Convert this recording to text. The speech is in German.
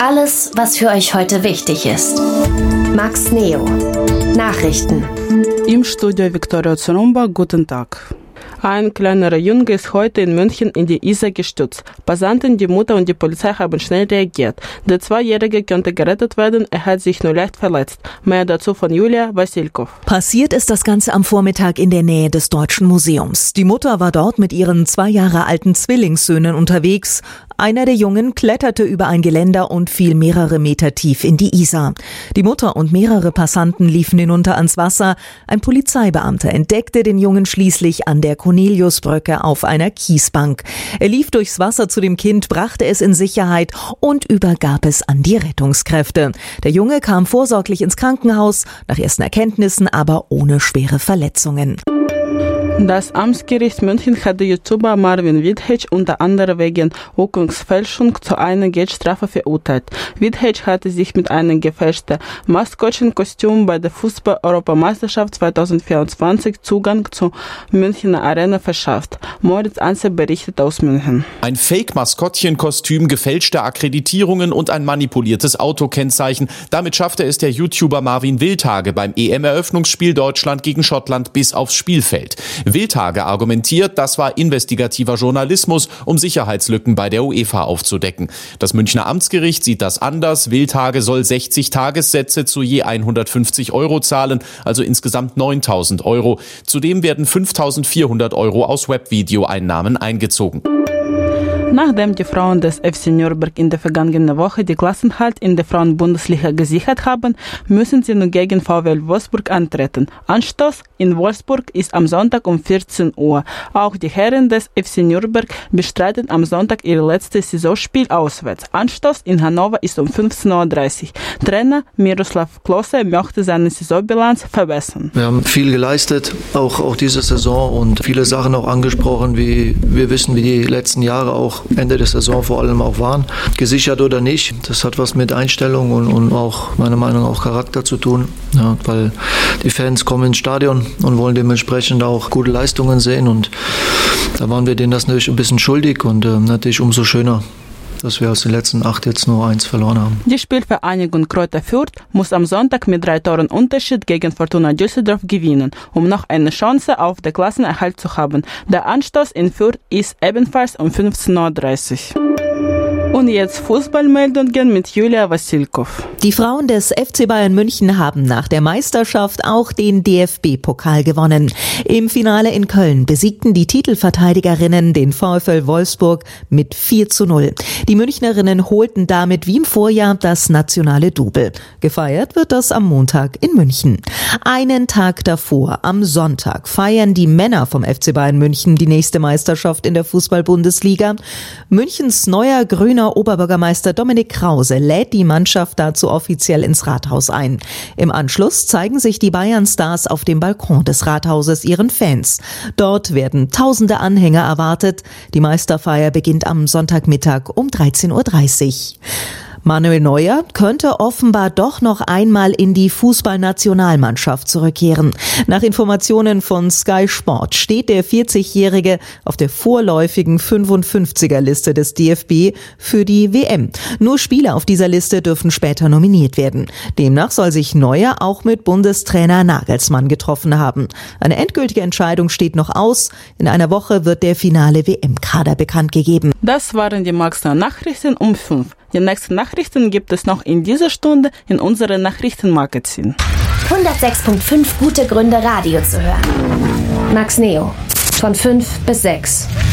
Alles, was für euch heute wichtig ist. Max Neo. Nachrichten. Im Studio Viktoria Zorumba, guten Tag. Ein kleinerer Junge ist heute in München in die Isar gestürzt. Passanten, die Mutter und die Polizei haben schnell reagiert. Der 2-Jährige konnte gerettet werden, er hat sich nur leicht verletzt. Mehr dazu von Julia Wassilkow. Passiert ist das Ganze am Vormittag in der Nähe des Deutschen Museums. Die Mutter war dort mit ihren 2 Jahre alten Zwillingssöhnen unterwegs. Einer der Jungen kletterte über ein Geländer und fiel mehrere Meter tief in die Isar. Die Mutter und mehrere Passanten liefen hinunter ans Wasser. Ein Polizeibeamter entdeckte den Jungen schließlich an der Corneliusbrücke auf einer Kiesbank. Er lief durchs Wasser zu dem Kind, brachte es in Sicherheit und übergab es an die Rettungskräfte. Der Junge kam vorsorglich ins Krankenhaus, nach ersten Erkenntnissen aber ohne schwere Verletzungen. Das Amtsgericht München hat den YouTuber Marvin Vidhej unter anderem wegen Urkundsfälschung zu einer Geldstrafe verurteilt. Vidhej hatte sich mit einem gefälschten Maskottchenkostüm bei der Fußball-Europameisterschaft 2024 Zugang zur Münchner Arena verschafft. Moritz Anzer berichtet aus München. Ein Fake-Maskottchenkostüm, gefälschte Akkreditierungen und ein manipuliertes Autokennzeichen. Damit schaffte es der YouTuber Marvin Wildhage beim EM-Eröffnungsspiel Deutschland gegen Schottland bis aufs Spielfeld. Wildhage argumentiert, das war investigativer Journalismus, um Sicherheitslücken bei der UEFA aufzudecken. Das Münchner Amtsgericht sieht das anders. Wildhage soll 60 Tagessätze zu je 150 € zahlen, also insgesamt 9.000 €. Zudem werden 5.400 € aus Webvideo-Einnahmen eingezogen. Nachdem die Frauen des FC Nürnberg in der vergangenen Woche die Klassenerhalt in der Frauenbundesliga gesichert haben, müssen sie nun gegen VfL Wolfsburg antreten. Anstoß in Wolfsburg ist am Sonntag um 14 Uhr. Auch die Herren des FC Nürnberg bestreiten am Sonntag ihr letztes Saisonspiel auswärts. Anstoß in Hannover ist um 15:30 Uhr. Trainer Miroslav Klose möchte seine Saisonbilanz verbessern. Wir haben viel geleistet, auch diese Saison, und viele Sachen auch angesprochen, wie wir wissen, wie die letzten Jahre auch Ende der Saison vor allem auch waren. Gesichert oder nicht, das hat was mit Einstellung und auch, meiner Meinung nach, auch Charakter zu tun. Ja, weil die Fans kommen ins Stadion und wollen dementsprechend auch gute Leistungen sehen, und da waren wir denen das natürlich ein bisschen schuldig, und natürlich umso schöner, dass wir aus den letzten 8 jetzt nur 1 verloren haben. Die Spielvereinigung Kräuter Fürth muss am Sonntag mit 3 Toren Unterschied gegen Fortuna Düsseldorf gewinnen, um noch eine Chance auf den Klassenerhalt zu haben. Der Anstoß in Fürth ist ebenfalls um 15:30 Uhr. Und jetzt Fußballmeldungen mit Julia Wassilkow. Die Frauen des FC Bayern München haben nach der Meisterschaft auch den DFB-Pokal gewonnen. Im Finale in Köln besiegten die Titelverteidigerinnen den VfL Wolfsburg mit 4:0. Die Münchnerinnen holten damit wie im Vorjahr das nationale Double. Gefeiert wird das am Montag in München. Einen Tag davor, am Sonntag, feiern die Männer vom FC Bayern München die nächste Meisterschaft in der Fußball-Bundesliga. Münchens neuer grüner Oberbürgermeister Dominik Krause lädt die Mannschaft dazu offiziell ins Rathaus ein. Im Anschluss zeigen sich die Bayern-Stars auf dem Balkon des Rathauses ihren Fans. Dort werden tausende Anhänger erwartet. Die Meisterfeier beginnt am Sonntagmittag um 13:30 Uhr. Manuel Neuer könnte offenbar doch noch einmal in die Fußballnationalmannschaft zurückkehren. Nach Informationen von Sky Sport steht der 40-Jährige auf der vorläufigen 55er-Liste des DFB für die WM. Nur Spieler auf dieser Liste dürfen später nominiert werden. Demnach soll sich Neuer auch mit Bundestrainer Nagelsmann getroffen haben. Eine endgültige Entscheidung steht noch aus. In einer Woche wird der finale WM-Kader bekannt gegeben. Das waren die Maxner Nachrichten um 5. Die nächsten Nachrichten gibt es noch in dieser Stunde in unserem Nachrichtenmagazin. 106.5 gute Gründe, Radio zu hören. Max Neo. Von 5 bis 6.